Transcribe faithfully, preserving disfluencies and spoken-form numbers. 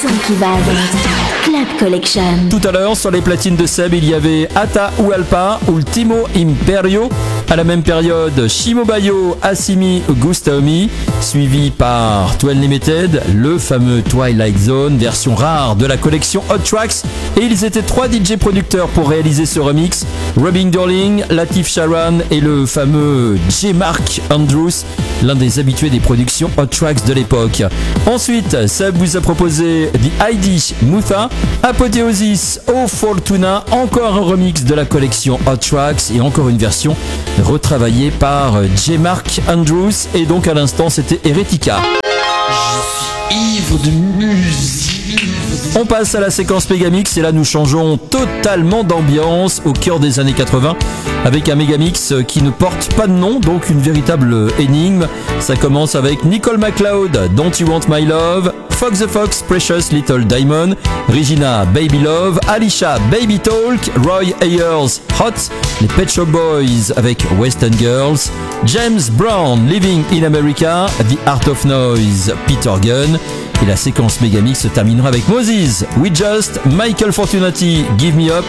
Qui va avec Club Collection. Tout à l'heure, sur les platines de Seb, il y avait Ata Ualpa, Ultimo Imperio. À la même période, Shimobayo, Asimi, Gustaomi, suivi par douze Limited, le fameux Twilight Zone, version rare de la collection Hot Tracks. Et ils étaient trois D J producteurs pour réaliser ce remix. Robin Darling, Latif Sharan et le fameux J. Mark Andrews, l'un des habitués des productions Hot Tracks de l'époque. Ensuite, Seb vous a proposé The I D Mutha, Apothéosis, O Fortuna, encore un remix de la collection Hot Tracks et encore une version retravaillée par J. Mark Andrews. Et donc à l'instant, c'était Heretica. Je suis ivre de musique. On passe à la séquence Megamix et là nous changeons totalement d'ambiance au cœur des années quatre-vingts avec un Megamix qui ne porte pas de nom, donc une véritable énigme. Ça commence avec Nicole McLeod, Don't You Want My Love, Fox the Fox, Precious Little Diamond, Regina, Baby Love, Alicia, Baby Talk, Roy Ayers, Hot, les Pet Shop Boys avec Western Girls, James Brown, Living in America, The Art of Noise, Peter Gunn. Et la séquence Megamix se terminera avec Moses, We Just, Michael Fortunati, Give Me Up,